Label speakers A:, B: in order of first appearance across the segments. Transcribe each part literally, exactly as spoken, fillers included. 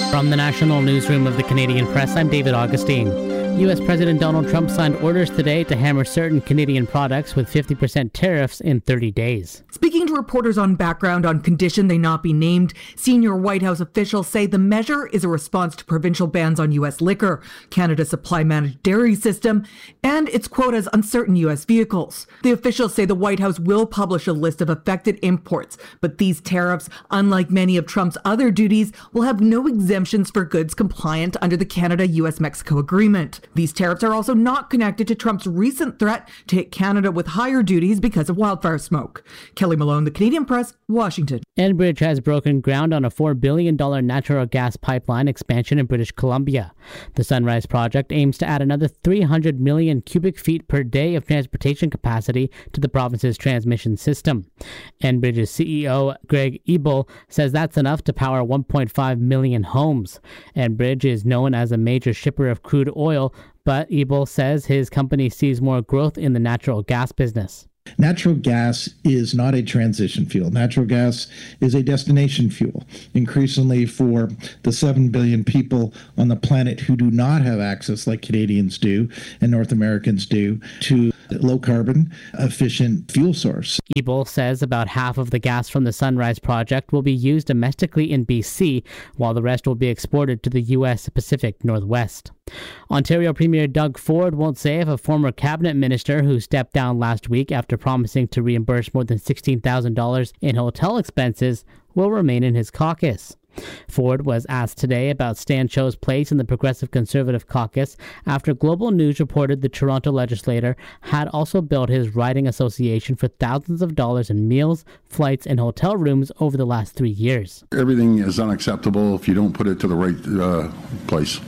A: From the National Newsroom of the Canadian Press, I'm David Augustine. U S President Donald Trump signed orders today to hammer certain Canadian products with fifty percent tariffs in thirty days.
B: Speaking to reporters on background on condition they not be named, senior White House officials say the measure is a response to provincial bans on U S liquor, Canada's supply-managed dairy system, and its quotas on certain U S vehicles. The officials say the White House will publish a list of affected imports, but these tariffs, unlike many of Trump's other duties, will have no exemptions for goods compliant under the Canada-U S Mexico agreement. These tariffs are also not connected to Trump's recent threat to hit Canada with higher duties because of wildfire smoke. Kelly Malone, The Canadian Press, Washington.
A: Enbridge has broken ground on a four billion dollars natural gas pipeline expansion in British Columbia. The Sunrise project aims to add another three hundred million cubic feet per day of transportation capacity to the province's transmission system. Enbridge's C E O, Greg Ebel, says that's enough to power one point five million homes. Enbridge is known as a major shipper of crude oil, but Ebel says his company sees more growth in the natural gas business.
C: Natural gas is not a transition fuel. Natural gas is a destination fuel. Increasingly for the seven billion people on the planet who do not have access, like Canadians do and North Americans do, to low carbon, efficient fuel source.
A: Ebel says about half of the gas from the Sunrise project will be used domestically in B C, while the rest will be exported to the U S Pacific Northwest. Ontario Premier Doug Ford won't say if a former cabinet minister who stepped down last week after promising to reimburse more than sixteen thousand dollars in hotel expenses will remain in his caucus. Ford was asked today about Stan Cho's place in the Progressive Conservative caucus after Global News reported the Toronto legislator had also billed his riding association for thousands of dollars in meals, flights, and hotel rooms over the last three years.
D: Everything is unacceptable if you don't put it to the right uh, place.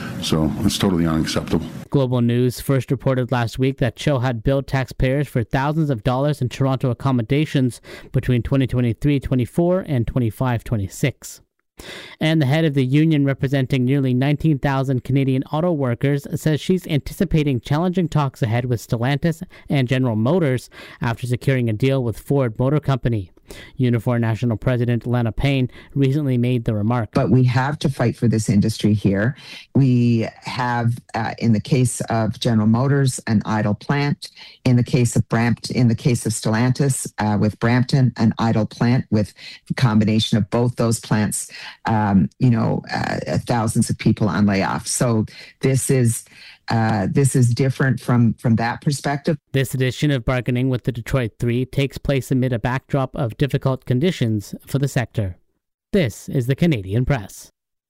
D: So it's totally unacceptable.
A: Global News first reported last week that Cho had billed taxpayers for thousands of dollars in Toronto accommodations between twenty twenty-three twenty-four and twenty-five twenty-six. And the head of the union representing nearly nineteen thousand Canadian auto workers says she's anticipating challenging talks ahead with Stellantis and General Motors after securing a deal with Ford Motor Company. Unifor National President Lana Payne recently made the remark.
E: But we have to fight for this industry here. We have, uh, in the case of General Motors, an idle plant. In the case of Brampton, in the case of Stellantis, uh, with Brampton, an idle plant with a combination of both those plants. Um, you know, uh, thousands of people on layoff. So this is. Uh, this is different from, from that perspective.
A: This edition of Bargaining with the Detroit Three takes place amid a backdrop of difficult conditions for the sector. This is the Canadian Press.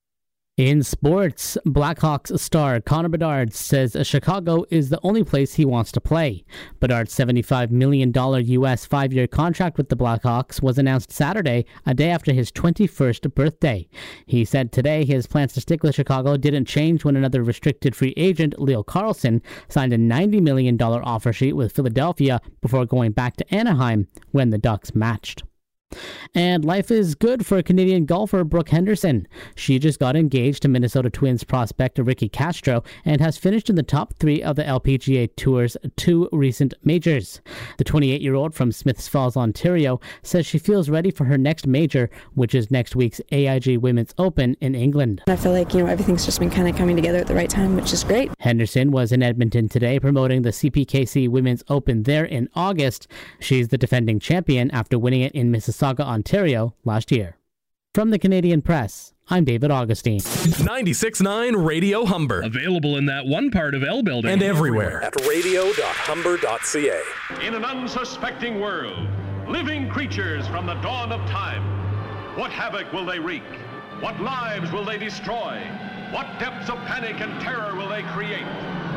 A: In sports, Blackhawks star Connor Bedard says Chicago is the only place he wants to play. Bedard's seventy-five million dollars U S five-year contract with the Blackhawks was announced Saturday, a day after his twenty-first birthday. He said today his plans to stick with Chicago didn't change when another restricted free agent, Leo Carlsson, signed a ninety million dollars offer sheet with Philadelphia before going back to Anaheim when the Ducks matched. And life is good for Canadian golfer Brooke Henderson. She just got engaged to Minnesota Twins prospect Ricky Castro and has finished in the top three of the L P G A Tour's two recent majors. The twenty-eight-year-old from Smiths Falls, Ontario, says she feels ready for her next major, which is next week's A I G Women's Open in England.
F: I feel like, you know, everything's just been kind of coming together at the right time, which is great.
A: Henderson was in Edmonton today promoting the C P K C Women's Open there in August. She's the defending champion after winning it in Mississauga, Ontario last year. From the Canadian Press, I'm David Augustine.
G: ninety-six point nine Radio Humber.
H: Available in that one part of L Building.
G: And everywhere at radio dot humber dot c a.
I: In an unsuspecting world, living creatures from the dawn of time. What havoc will they wreak? What lives will they destroy? What depths of panic and terror will they create?